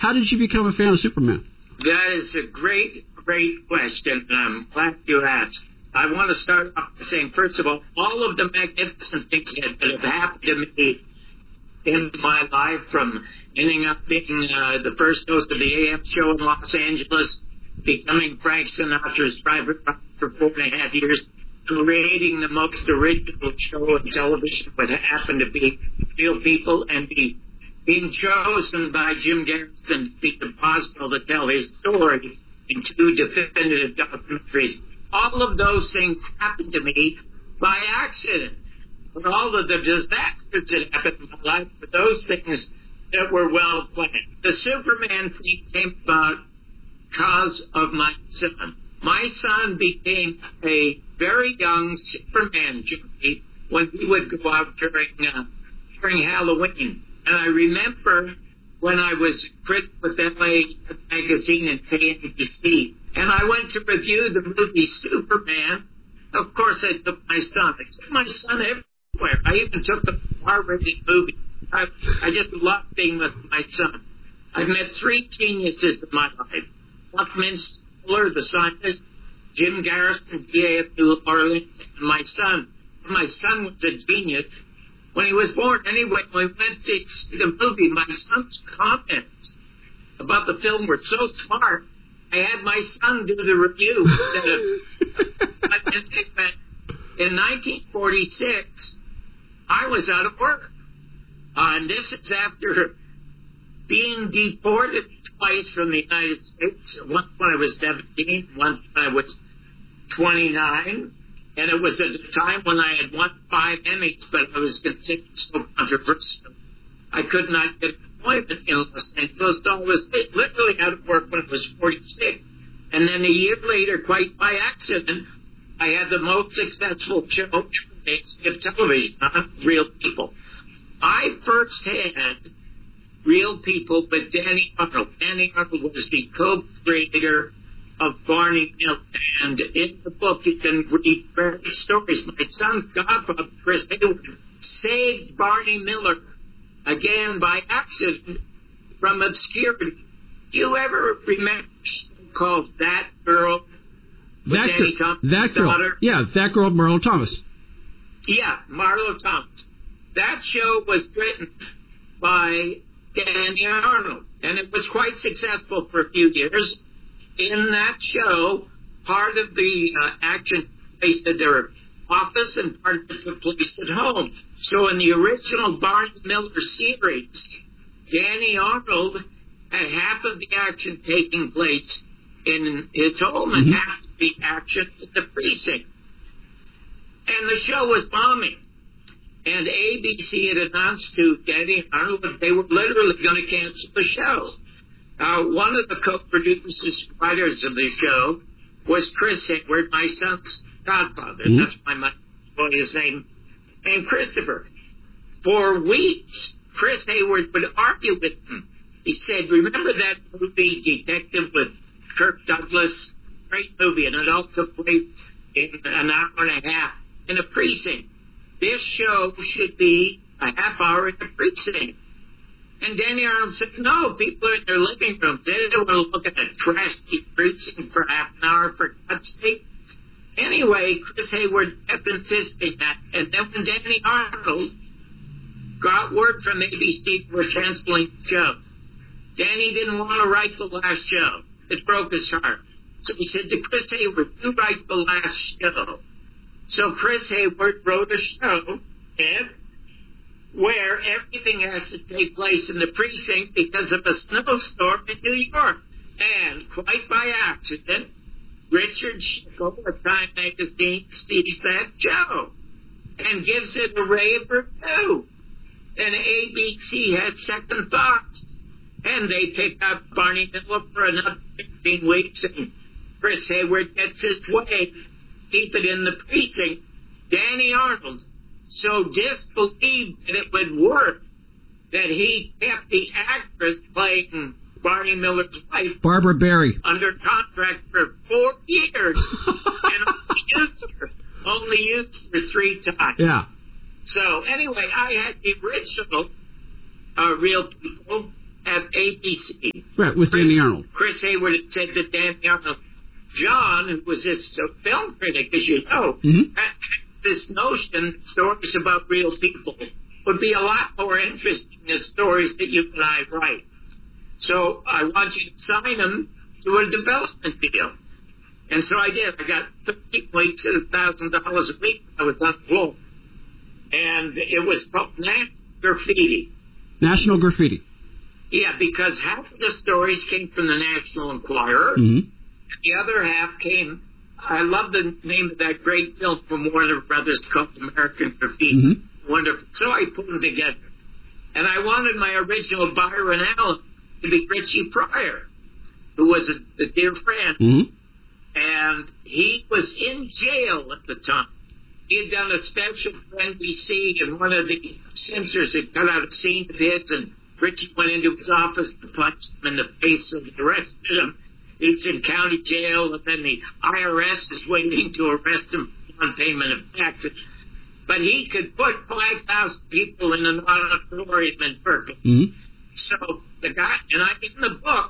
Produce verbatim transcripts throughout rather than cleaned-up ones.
How did you become a fan of Superman? That is a great, great question, and I'm glad you asked. I want to start off by saying, first of all, all of the magnificent things that, that have happened to me in my life, from ending up being uh, the first host of the A M show in Los Angeles, becoming Frank Sinatra's private for four and a half years, creating the most original show on television, what happened to be Real People, and be, being chosen by Jim Garrison to be the Boswell to tell his story in two definitive documentaries. All of those things happened to me by accident. But all of the disasters that happened in my life were those things that were well planned. The Superman thing came about because of my son. My son became a very young Superman junkie when he would go out during uh, during Halloween. And I remember when I was critic with L A Magazine and K N B C, and I went to review the movie Superman. Of course, I took my son. I took my son everywhere. I even took the R-rated movie. I, I just loved being with my son. I've met three geniuses in my life. Buckminster Fuller, the scientist, Jim Garrison, D A of New Orleans, and my son. My son was a genius when he was born. Anyway, when we went to see the movie, my son's comments about the film were so smart, I had my son do the review instead of... But in nineteen forty-six, I was out of work. Uh, and this is after being deported twice from the United States, once when I was seventeen, once when I was twenty-nine. And it was at a time when I had won five Emmys, but I was considered so controversial. I could not get employment in Los Angeles, so I was literally out of work when I was forty-six. And then a year later, quite by accident, I had the most successful show ever made of television on Real People. I first had Real People with Danny Arnold. Danny Arnold was the co-creator of Barney Miller, and in the book you can read various stories. My son's godfather, Chris Hayward, saved Barney Miller again by accident from obscurity. Do you ever remember a show called That Girl with that Danny girl, Thomas' that girl, daughter? yeah, that girl, Marlo Thomas. Yeah, Marlo Thomas. That show was written by Danny Arnold, and it was quite successful for a few years. In that show, part of the uh, action took place at their office and part of it took place at home. So in the original Barney Miller series, Danny Arnold had half of the action taking place in his home and mm-hmm. half of the action at the precinct. And the show was bombing. And A B C had announced to Danny Arnold that they were literally going to cancel the show. Uh, one of the co-producers, writers of the show, was Chris Hayward, my son's godfather. Mm-hmm. That's why my boy is named, named Christopher. For weeks, Chris Hayward would argue with him. He said, remember that movie, Detective, with Kirk Douglas? Great movie, and it all took place in an hour and a half in a precinct. This show should be a half hour in the precinct. And Danny Arnold said, no, people are in their living rooms. They don't want to look at a trashy precinct for half an hour, for God's sake. Anyway, Chris Hayward kept insisting that. And then when Danny Arnold got word from A B C they were canceling the show, Danny didn't want to write the last show. It broke his heart. So he said to Chris Hayward, you write the last show. So Chris Hayward wrote a show, and where everything has to take place in the precinct because of a snowstorm in New York. And quite by accident, Richard Schickel of Time Magazine sees that show and gives it a rave review. And A B C had second thoughts. And they pick up Barney Miller for another fifteen weeks, and Chris Hayward gets his way. Keep it in the precinct. Danny Arnold so disbelieved that it would work that he kept the actress playing Barney Miller's wife, Barbara Barry, under contract for four years and only used her, only used her three times. Yeah. So anyway, I had the original uh, Real People, at A B C. Right, with Chris, Danny Arnold. Chris Hayward had said to Danny Arnold, John, who was this uh, film critic, as you know, Mm-hmm. had this notion that stories about real people would be a lot more interesting than stories that you and I write. So I want you to sign them to a development deal. And so I did. I got fifteen weeks at one thousand dollars a week. I was on the floor. And it was called National Graffiti. National Graffiti. Yeah, because half of the stories came from the National Enquirer. Mm-hmm. And the other half came, I love the name of that great film from Warner Brothers called American Graffiti. Mm-hmm. Wonderful. So I put them together. And I wanted my original Byron Allen to be Richie Pryor, who was a, a dear friend. Mm-hmm. And he was in jail at the time. He had done a special for N B C, and one of the censors had cut out a scene of his, and Richie went into his office to punch him in the face, and arrested him. He's in county jail, and then the I R S is waiting to arrest him for non-payment of taxes. But he could put five thousand people in an auditorium in Berkeley. Mm-hmm. So the guy, and I in the book,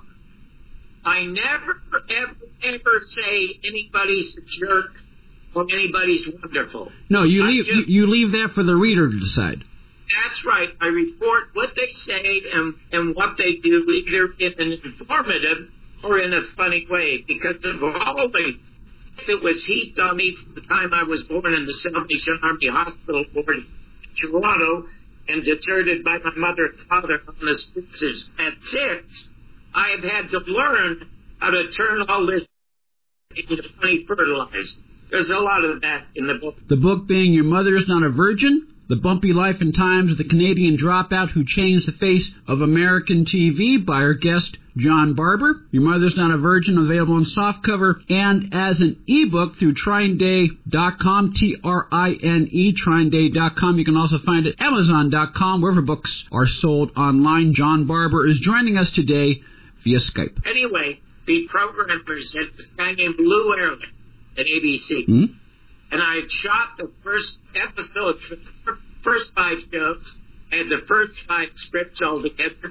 I never, ever, ever say anybody's a jerk or anybody's wonderful. No, you I leave just- you, you leave that for the reader to decide. That's right. I report what they say and, and what they do, either in an informative or in a funny way, because of all the that was heaped on me from the time I was born in the Salvation Army Hospital Board in Toronto and deserted by my mother and father on the streets at six. I have had to learn how to turn all this into funny fertilizer. There's a lot of that in the book. The book being Your Mother's Not a Virgin, The Bumpy Life and Times of the Canadian Dropout Who Changed the Face of American T V by our guest, John Barber. Your Mother's Not a Virgin, available in softcover and as an ebook through Trine Day dot com, T R I N E, Trine Day dot com. You can also find it at Amazon dot com, wherever books are sold online. John Barber is joining us today via Skype. Anyway, the programmers had this guy named Lou Ehrlich at A B C. Hmm? And I had shot the first episode for the first five shows. I had the first five scripts all together.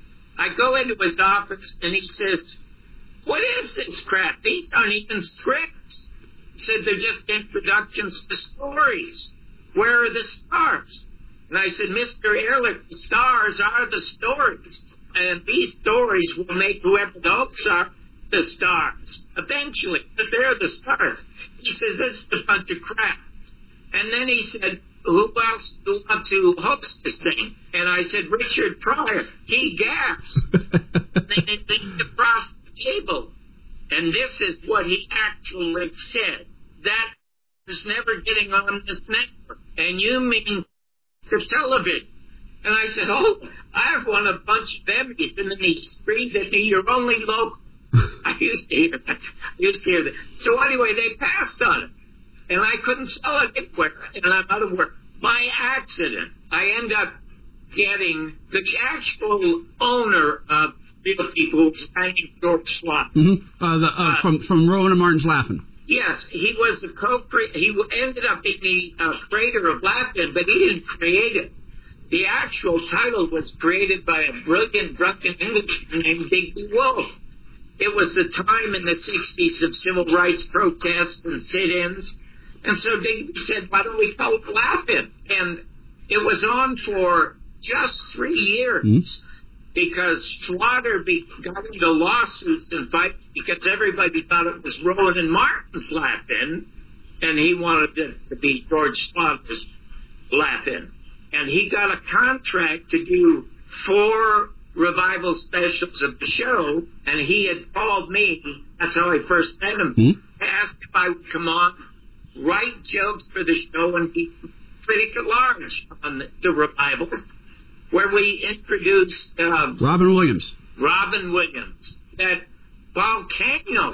I go into his office and he says, "What is this crap? These aren't even scripts." He said, "They're just introductions to stories. Where are the stars?" And I said, "Mister Ehrlich, the stars are the stories. And these stories will make whoever those are the stars eventually, but they're the stars." He says, "It's a bunch of crap." And then he said, "Who else do you want to host this thing?" And I said, "Richard Pryor." He gasped. They leaned across the table. And this is what he actually said. "That is never getting on this network. And you mean to television?" And I said, "Oh, I've won a bunch of Emmys." And then he screamed at me, "You're only local." I used to hear that. I used to hear that. So anyway, they passed on it. And I couldn't sell it anywhere. And I'm out of work. By accident, I end up getting the actual owner of Real People, who was a guy named George Slott. Mm-hmm. Uh, the, uh, uh, from, from Rowan and Martin's Laughing. Yes, he was the co-creator. He ended up being the uh, creator of Laughing, but he didn't create it. The actual title was created by a brilliant drunken Englishman named Digby Wolf. It was the time in the sixties of civil rights protests and sit-ins. And so Digby said, "Why don't we call it Laughing?" And it was on for just three years mm-hmm. because Slaughter be, got into lawsuits and fights because everybody thought it was Rowan and Martin's Laughing, and he wanted it to be George Slaughter's Laughing. And he got a contract to do four revival specials of the show, and he had called me. That's how I first met him. Mm-hmm. Asked if I would come on, write jokes for the show, and be critic at large on the, the revivals, where we introduced uh, Robin Williams. Robin Williams, that volcano.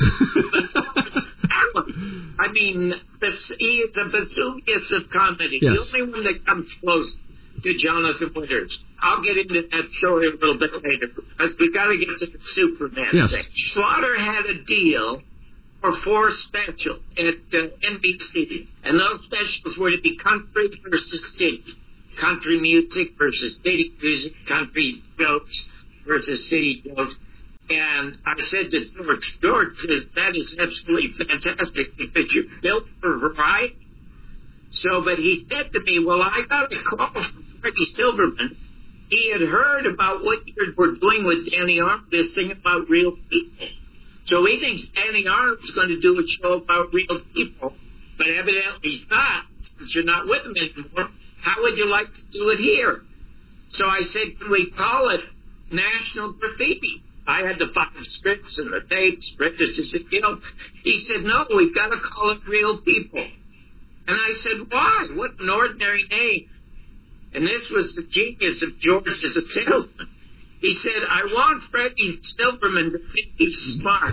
I mean, he is the Vesuvius of comedy. Yes. The only one that comes close to Jonathan Winters. I'll get into that story a little bit later, because we've got to get to the Superman yes. thing. Slaughter had a deal for four specials at uh, N B C, and those specials were to be country versus city, country music versus city music, country jokes. versus city built. And I said to George, George, that is absolutely fantastic because you built for variety. So, but he said to me, well, I got a call from Freddie Silverman. He had heard about what you were doing with Danny Arnold, this thing about real people. So he thinks Danny Arnold's going to do a show about real people, but evidently he's not, since you're not with him anymore. How would you like to do it here? So I said, can we call it National Graffiti? I had the five scripts and the tapes, registers of guilt. He said, no, we've got to call it Real People. And I said, why? What an ordinary name. And this was the genius of George as a salesman. He said, I want Freddie Silverman to think he's smart.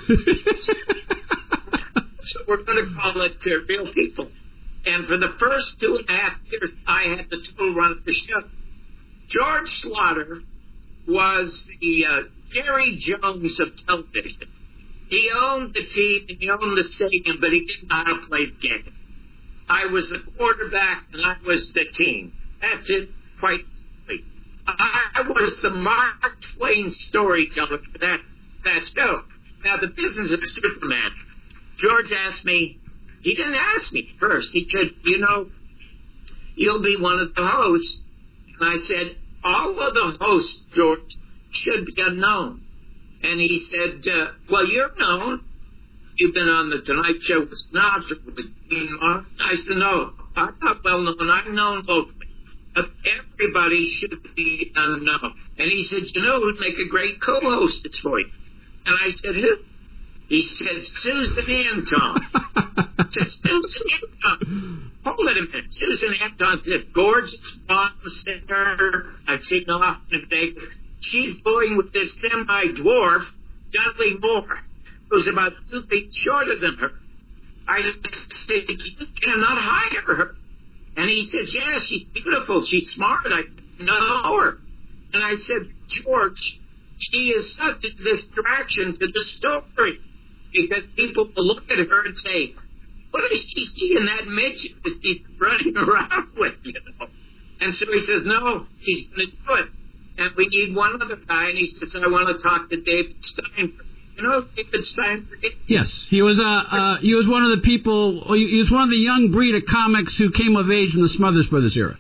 So we're going to call it uh, Real People. And for the first two and a half years, I had the total run of the show. George Slaughter was the uh, Jerry Jones of television. He owned the team and he owned the stadium, but he didn't know how to play the game. I was the quarterback and I was the team. That's it, quite simply. I was the Mark Twain storyteller for that, that show. Now, the business of Superman. George asked me, he didn't ask me first. He said, you know, you'll be one of the hosts. And I said, all of the hosts, George, should be unknown. And he said, uh, well, you're known. You've been on the Tonight Show with Sinatra, with Dean Martin. I said, no, I'm not well known. I'm known locally. But everybody should be unknown. And he said, you know who'd make a great co-hostess for you? And I said, who? He said, Susan Anton. I said, Susan Anton. Hold it a minute. Susan Anton said, gorgeous, blonde singer. I've seen her often in Vegas. She's going with this semi-dwarf, Dudley Moore, who's about two feet shorter than her. I said, you cannot hire her. And he says, yeah, she's beautiful. She's smart. I know her. And I said, George, she is such a distraction to the story because people will look at her and say, what does she see in that midget that she's running around with, you know? And so he says, no, she's going to do it. And we need one other guy. And he says, I want to talk to David Steinberg. You know David Steinberg? Yes, he was. Uh, uh, he was one of the people. He was one of the young breed of comics who came of age in the Smothers Brothers era.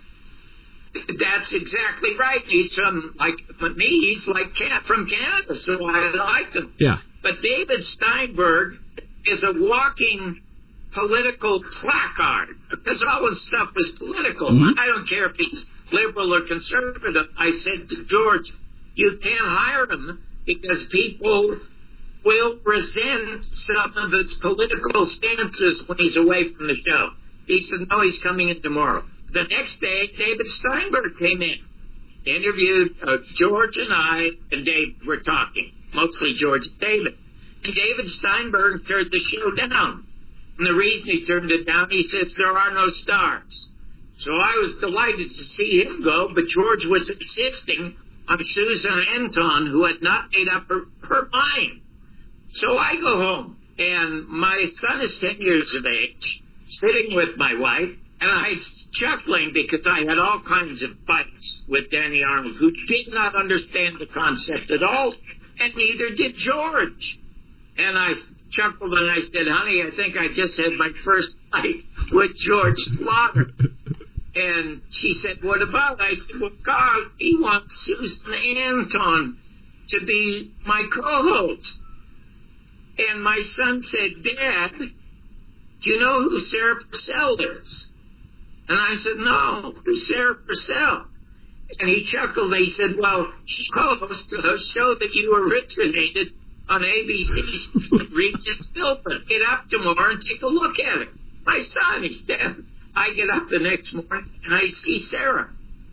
That's exactly right. He's from like me. He's like Can- from Canada, so I liked him. Yeah. But David Steinberg is a walking political placard because all his stuff was political. Mm-hmm. I don't care if he's liberal or conservative. I said to George, you can't hire him because people will resent some of his political stances when he's away from the show. He said, no, he's coming in tomorrow. The next day, David Steinberg came in, interviewed uh, George and I, and Dave were talking, mostly George and David. And David Steinberg turned the show down. And the reason he turned it down, he says, there are no stars. So I was delighted to see him go, but George was insisting on Susan Anton, who had not made up her, her mind. So I go home, and my son is ten years of age, sitting with my wife, and I was chuckling because I had all kinds of fights with Danny Arnold, who did not understand the concept at all, and neither did George. And I chuckled and I said, honey, I think I just had my first fight with George Slaughter. And she said, what about? I said, well, God, he wants Susan Anton to be my co-host. And my son said, Dad, do you know who Sarah Purcell is? And I said, no, who's Sarah Purcell? And he chuckled and he said, well, she co-hosted a show that you originated on A B C's Regis Philbin. Get up tomorrow and take a look at it. My son, he's dead. I get up the next morning and I see Sarah.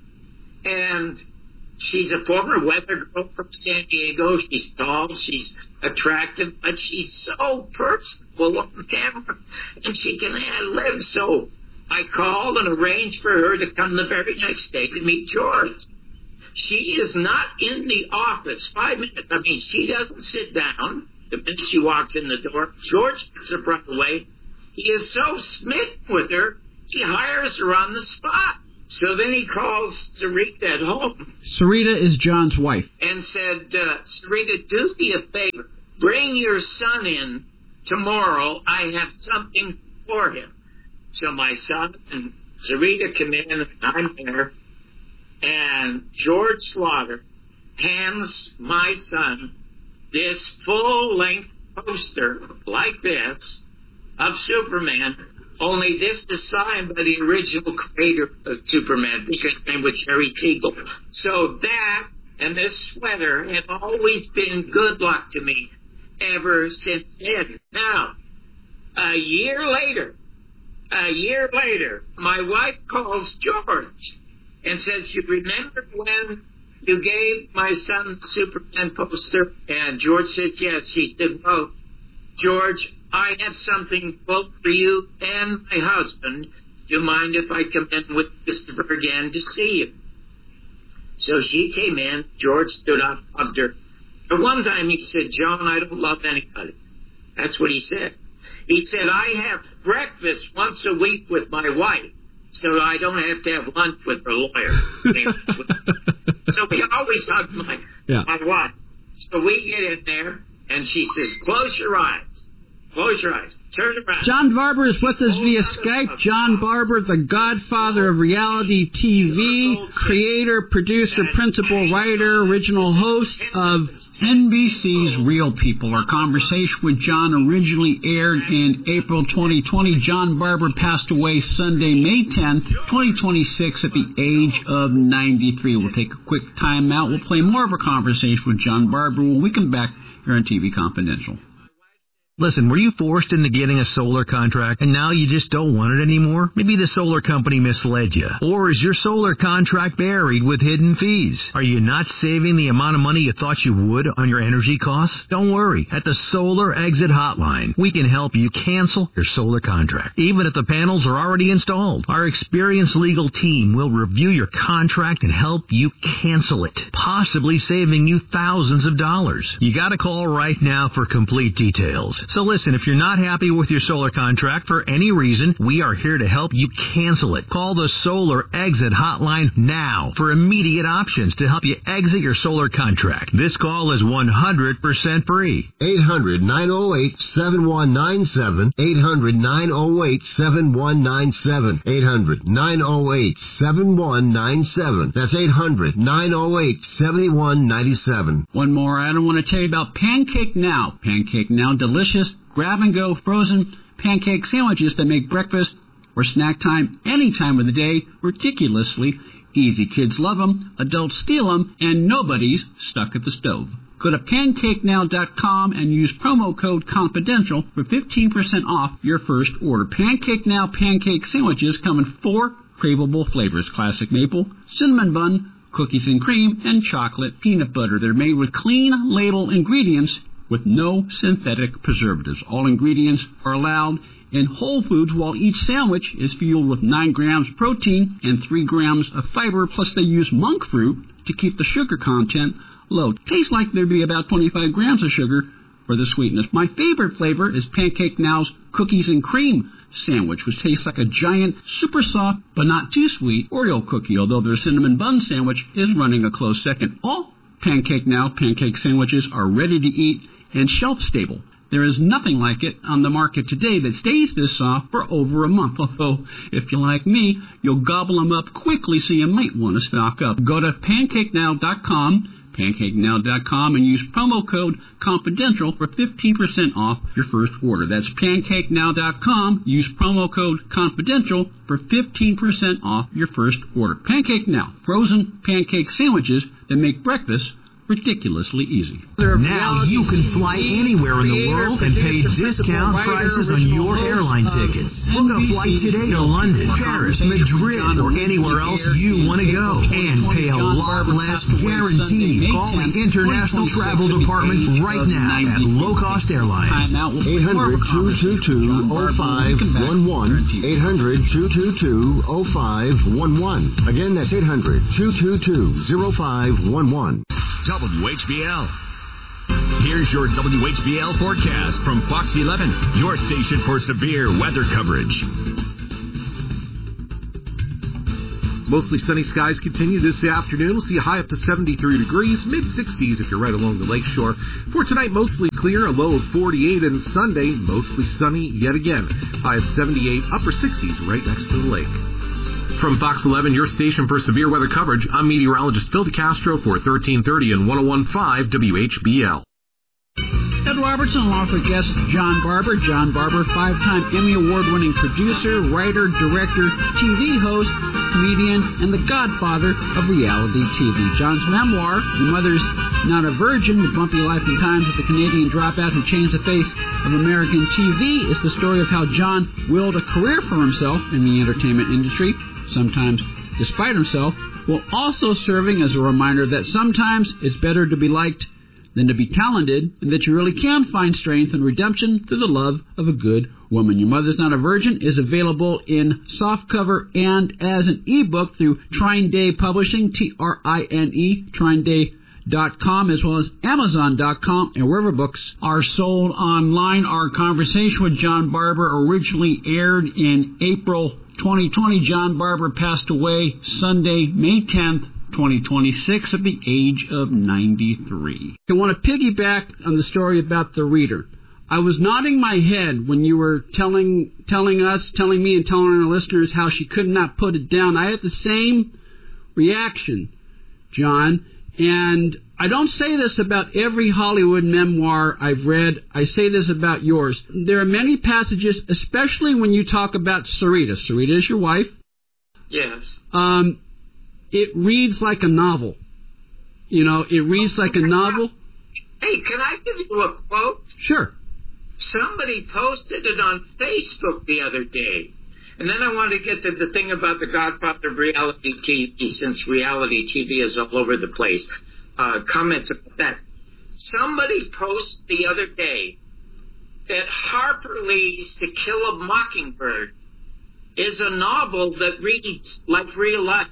And she's a former weather girl from San Diego. She's tall, she's attractive, but she's so personable on camera. And she can ad-lib. So I called and arranged for her to come the very next day to meet George. She is not in the office five minutes. I mean, she doesn't sit down the minute she walks in the door. George gets her right away. He is so smitten with her, he hires her on the spot. So then he calls Sarita at home. Sarita is John's wife. And said, uh, Sarita, do me a favor. Bring your son in tomorrow. I have something for him. So my son and Sarita come in, and I'm there. And George Slaughter hands my son this full-length poster like this of Superman, only this is signed by the original creator of Superman, because his name was Jerry Siegel. So that and this sweater have always been good luck to me ever since then. Now, a year later, a year later, my wife calls George and says, you remember when you gave my son the Superman poster? And George said, yes. She said, well, George, I have something both for you and my husband. Do you mind if I come in with Christopher again to see you? So she came in. George stood up, hugged her. At one time he said, John, I don't love anybody. That's what he said. He said, I have breakfast once a week with my wife, so I don't have to have lunch with her lawyer. So we always hug my, yeah. my wife. So we get in there, and she says, close your eyes. Close your eyes. Turn around. John Barber is with us via Skype. John Barber, the godfather of reality T V, creator, producer, principal writer, original host of N B C's Real People. Our conversation with John originally aired in April twenty twenty. John Barber passed away Sunday, May tenth, twenty twenty-six at the age of ninety-three. We'll take a quick time out. We'll play more of a conversation with John Barber when we come back here on T V Confidential. Listen, were you forced into getting a solar contract and now you just don't want it anymore? Maybe the solar company misled you. Or is your solar contract buried with hidden fees? Are you not saving the amount of money you thought you would on your energy costs? Don't worry. At the Solar Exit Hotline, we can help you cancel your solar contract, even if the panels are already installed. Our experienced legal team will review your contract and help you cancel it, possibly saving you thousands of dollars. You got to call right now for complete details. So listen, if you're not happy with your solar contract for any reason, we are here to help you cancel it. Call the Solar Exit Hotline now for immediate options to help you exit your solar contract. This call is one hundred percent free. eight hundred, nine oh eight, seven one nine seven. eight hundred, nine oh eight, seven one nine seven. eight hundred, nine oh eight, seven one nine seven. That's eight hundred, nine oh eight, seven one nine seven. One more item I want to tell you about Pancake Now. Pancake Now, delicious grab-and-go frozen pancake sandwiches that make breakfast or snack time any time of the day ridiculously easy. Kids love them, adults steal them, and nobody's stuck at the stove. Go to pancake now dot com and use promo code CONFIDENTIAL for fifteen percent off your first order. Pancake Now pancake sandwiches come in four craveable flavors: classic maple, cinnamon bun, cookies and cream, and chocolate peanut butter. They're made with clean label ingredients with no synthetic preservatives. All ingredients are allowed in Whole Foods, while each sandwich is fueled with nine grams of protein and three grams of fiber, plus they use monk fruit to keep the sugar content low. Tastes like there'd be about twenty-five grams of sugar for the sweetness. My favorite flavor is Pancake Now's cookies and cream sandwich, which tastes like a giant, super soft, but not too sweet Oreo cookie, although their cinnamon bun sandwich is running a close second. All Pancake Now pancake sandwiches are ready to eat and shelf-stable. There is nothing like it on the market today that stays this soft for over a month. Although, if you're like me, you'll gobble them up quickly, so you might want to stock up. Go to pancake now dot com, pancake now dot com, and use promo code CONFIDENTIAL for fifteen percent off your first order. That's pancake now dot com. Use promo code CONFIDENTIAL for fifteen percent off your first order. Pancake Now, frozen pancake sandwiches that make breakfast ridiculously easy. Now you can fly anywhere in the world and pay discount prices on your airline tickets. Book a flight today to London, Paris, Madrid, or anywhere else you want to go, and pay a lot less guaranteed. Call the International Travel Department right now at Low Cost Airlines. eight hundred, two two two, oh five one one. eight hundred, two two two, oh five one one. Again, that's eight hundred, two two two, oh five one one. W H B L. Here's your W H B L forecast from Fox eleven, your station for severe weather coverage. Mostly sunny skies continue this afternoon. We'll see a high up to seventy-three degrees, mid-sixties if you're right along the lakeshore. For tonight, mostly clear, a low of forty-eight, and Sunday, mostly sunny yet again. High of seventy-eight, upper sixties right next to the lake. From Fox eleven, your station for severe weather coverage, I'm meteorologist Phil DeCastro for thirteen thirty and one oh one point five W H B L. Ed Robertson, along with guest John Barber. John Barber, five-time Emmy Award-winning producer, writer, director, T V host, comedian, and the godfather of reality T V. John's memoir, Your Mother's Not a Virgin, The Bumpy Life and Times of the Canadian Dropout Who Changed the Face of American T V, is the story of how John willed a career for himself in the entertainment industry, sometimes despite himself, while also serving as a reminder that sometimes it's better to be liked than to be talented, and that you really can find strength and redemption through the love of a good woman. Your Mother's Not a Virgin is available in softcover and as an ebook through Trine Day Publishing, T R I N E, trine day dot com, as well as amazon dot com, and wherever books are sold online. Our conversation with John Barber originally aired in April twenty twenty. John Barber passed away Sunday, May tenth, twenty twenty-six, at the age of ninety-three. I want to piggyback on the story about the reader. I was nodding my head when you were telling telling us, telling me and telling our listeners how she could not put it down. I had the same reaction, John, and I don't say this about every Hollywood memoir I've read. I say this about yours. There are many passages, especially when you talk about Sarita. Sarita is your wife. Yes. Um... It reads like a novel. You know, it reads like a novel. Hey, can I give you a quote? Sure. Somebody posted it on Facebook the other day. And then I want to get to the thing about the godfather of reality T V, since reality T V is all over the place. Uh, comments about that. Somebody posted the other day that Harper Lee's To Kill a Mockingbird is a novel that reads like real life.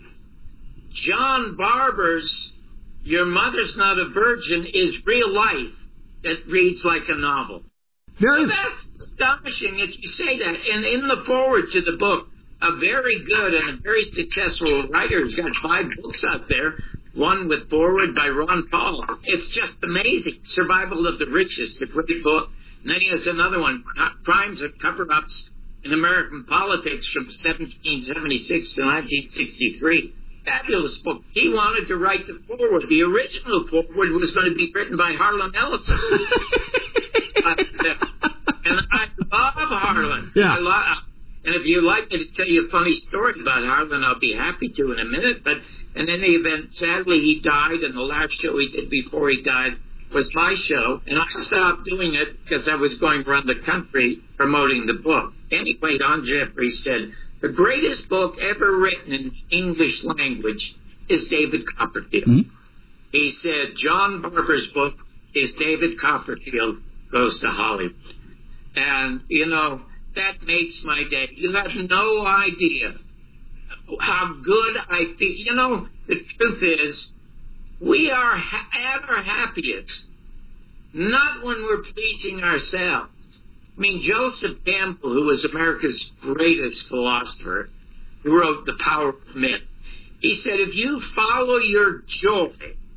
John Barber's Your Mother's Not a Virgin is real life that reads like a novel. Very... So that's astonishing that you say that. And in the foreword to the book, a very good and a very successful writer who's got five books out there, one with foreword by Ron Paul. It's just amazing. Survival of the Richest, a great book. And then he has another one, Crimes and Cover-Ups in American Politics from seventeen seventy-six to nineteen sixty-three. Fabulous book. He wanted to write the foreword. The original foreword was going to be written by Harlan Ellison. uh, and I love Harlan. Yeah. I love, and if you'd like me to tell you a funny story about Harlan, I'll be happy to in a minute. But in any event, sadly, he died, and the last show he did before he died was my show. And I stopped doing it because I was going around the country promoting the book. Anyway, Don Jeffrey said, the greatest book ever written in English language is David Copperfield. Mm-hmm. He said, John Barber's book is David Copperfield Goes to Hollywood. And, you know, that makes my day. You have no idea how good I feel. You know, the truth is, we are ha- at our happiest, not when we're pleasing ourselves. I mean, Joseph Campbell, who was America's greatest philosopher, who wrote The Power of Myth, he said, if you follow your joy,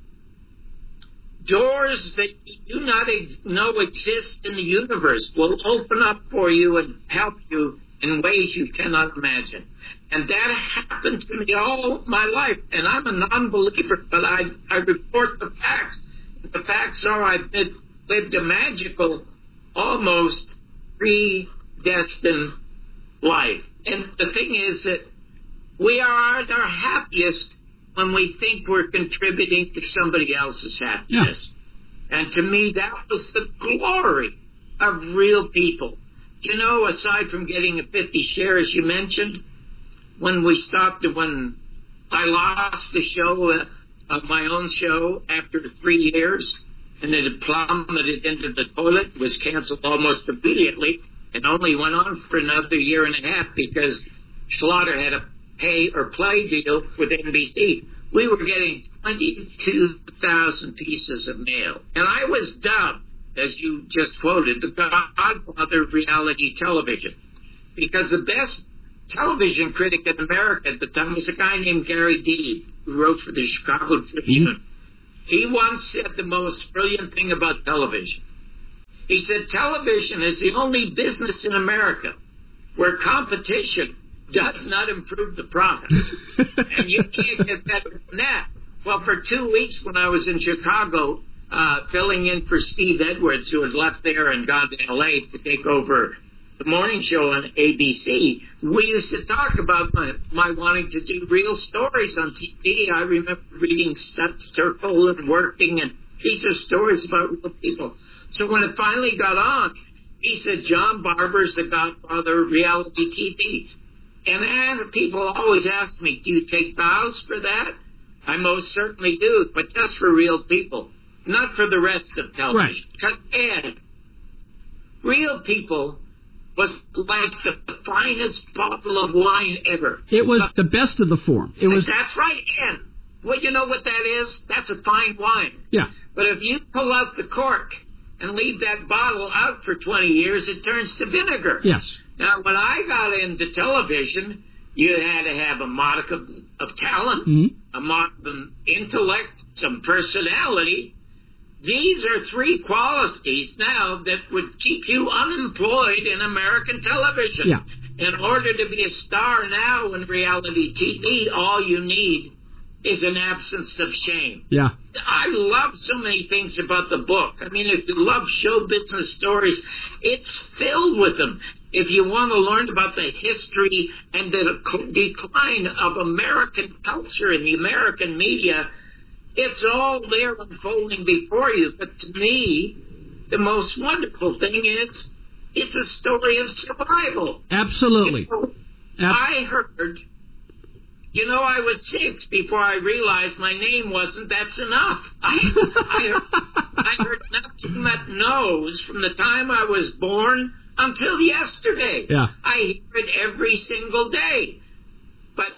doors that you do not ex- know exist in the universe will open up for you and help you in ways you cannot imagine. And that happened to me all my life. And I'm a non-believer, but I, I report the facts. The facts are I've been, lived a magical, almost predestined life. And the thing is that we are at our happiest when we think we're contributing to somebody else's happiness. Yeah. And to me, that was the glory of real people. You know, aside from getting a fifty shares you mentioned, when we stopped, when I lost the show, uh, of my own show after three years, and it had plummeted into the toilet, was canceled almost immediately, and only went on for another year and a half because Slaughter had a pay or play deal with N B C. We were getting twenty-two thousand pieces of mail. And I was dubbed, as you just quoted, the godfather of reality television. Because the best television critic in America at the time was a guy named Gary Deeb, who wrote for the Chicago Tribune. Mm-hmm. He once said the most brilliant thing about television. He said, television is the only business in America where competition does not improve the product. And you can't get better than that. Well, for two weeks when I was in Chicago, uh, filling in for Steve Edwards, who had left there and gone to L A to take over the morning show on A B C, we used to talk about my, my wanting to do real stories on T V. I remember reading Stutz Terkel and Working, and these are stories about real people. So when it finally got on, he said, John Barber's the godfather of reality T V. And as people always ask me, do you take vows for that? I most certainly do, but just for real people, not for the rest of television. Right. And Real People was like the finest bottle of wine ever. It was the best of the form. It was. That's right, and well, you know what that is? That's a fine wine. Yeah. But if you pull out the cork and leave that bottle out for twenty years, it turns to vinegar. Yes. Now, when I got into television, you had to have a modicum of talent, mm-hmm. a modicum of intellect, some personality. These are three qualities now that would keep you unemployed in American television. Yeah. In order to be a star now in reality T V, all you need is an absence of shame. Yeah. I love so many things about the book. I mean, if you love show business stories, it's filled with them. If you want to learn about the history and the decline of American culture and the American media, it's all there unfolding before you. But to me, the most wonderful thing is it's a story of survival. Absolutely. You know, Ab- I heard... You know, I was six before I realized my name wasn't that's enough. I, I, heard, I heard nothing but no's from the time I was born until yesterday. Yeah. I hear it every single day.